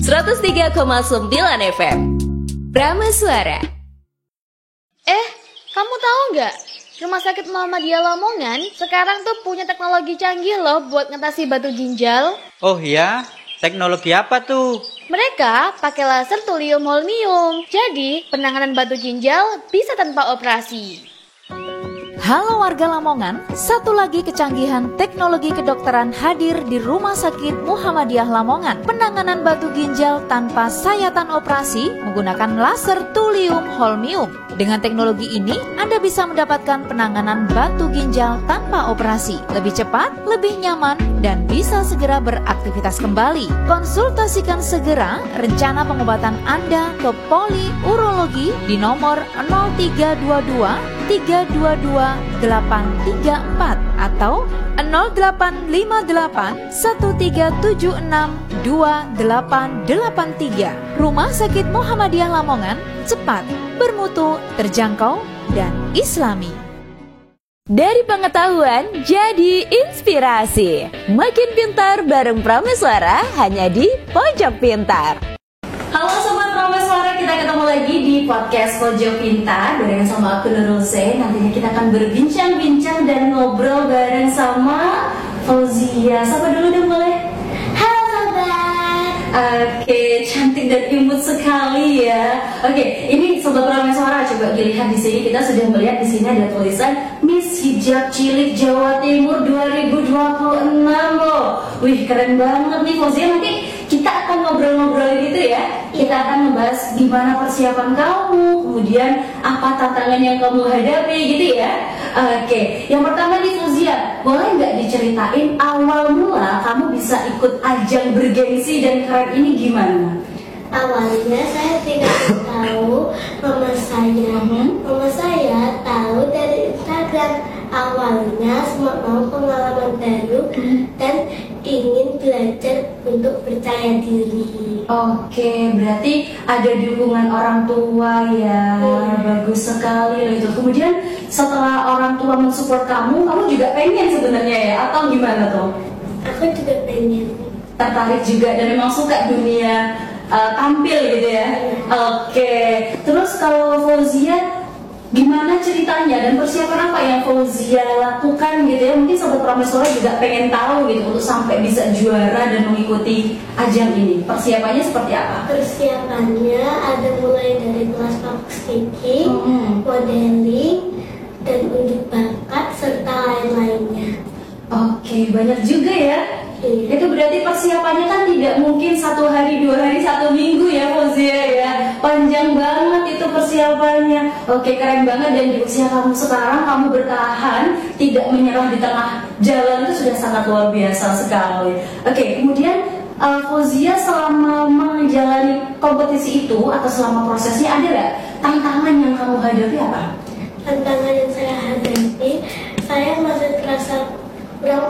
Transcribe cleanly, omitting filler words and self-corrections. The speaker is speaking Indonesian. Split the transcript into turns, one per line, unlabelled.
103,9 FM Prameswara.
Kamu tahu nggak? Rumah sakit Muhammadiyah Lamongan sekarang tuh punya teknologi canggih loh buat ngatasi batu ginjal.
Oh iya? Teknologi apa tuh?
Mereka pakai laser thulium holmium. Jadi penanganan batu ginjal bisa tanpa operasi.
Halo warga Lamongan, satu lagi kecanggihan teknologi kedokteran hadir di Rumah Sakit Muhammadiyah Lamongan. Penanganan batu ginjal tanpa sayatan operasi menggunakan laser thulium holmium. Dengan teknologi ini, Anda bisa mendapatkan penanganan batu ginjal tanpa operasi. Lebih cepat, lebih nyaman, dan bisa segera beraktivitas kembali. Konsultasikan segera rencana pengobatan Anda ke Poli Urologi di nomor 0322 322 834 atau 0858 1376 2883. Rumah Sakit Muhammadiyah Lamongan, cepat, bermutu, terjangkau, dan islami.
Dari pengetahuan jadi inspirasi. Makin pintar bareng Prameswara hanya di Pojok Pintar. Halo Sobat Prameswara, kita ketemu lagi di podcast Pojok Pintar barengan sama aku Nurul Zain. Nantinya kita akan berbincang-bincang dan ngobrol bareng sama Fauzia. Sapa dulu dong boleh?
Halo Sobat.
Oke, cantik dan imut sekali ya. Oke, ini Sobat Prameswara coba dilihat di sini, kita sudah melihat di sini ada tulisan Miss Hijab Cilik Jawa Timur 2026 loh. Wih, keren banget nih Fauzia. Nanti kita akan ngobrol-ngobrol gitu ya. Kita akan membahas gimana persiapan kamu, kemudian apa tantangan yang kamu hadapi gitu ya. Oke, yang pertama nih Fauzia, boleh nggak diceritain awal mula kamu bisa ikut ajang bergengsi dan keren ini gimana?
Awalnya saya tidak tahu mama saya. Mama saya tahu dari Instagram. Awalnya semua mau pengalaman baru dan ingin belajar untuk percaya diri.
Oke, berarti ada dukungan orang tua ya. Bagus sekali loh itu. Kemudian setelah orang tua mensupport kamu juga pengen sebenarnya ya? Atau gimana tuh?
Aku juga pengen.
Tertarik juga dan memang suka dunia tampil gitu ya. Oke, terus kalau Fauzia gimana ceritanya dan persiapan apa yang Fauzia lakukan gitu ya? Mungkin Sobat Prameswara juga pengen tahu gitu untuk sampai bisa juara dan mengikuti ajang ini. Persiapannya seperti apa?
Persiapannya ada mulai dari kelas public speaking, modeling, dan unjuk bakat serta lain-lainnya.
Oke, banyak juga ya. Itu berarti persiapannya kan tidak mungkin 1 hari, 2 hari, 1 minggu ya Fauzia ya. Panjang banget itu persiapannya. Oke, keren banget. Dan di usia kamu sekarang kamu bertahan, tidak menyerah di tengah jalan, itu sudah sangat luar biasa sekali. Oke, kemudian Fauzia selama menjalani kompetisi itu atau selama prosesnya ada nggak tantangan yang kamu hadapi apa?
Tantangan yang saya hadapi, saya masih terasa kurang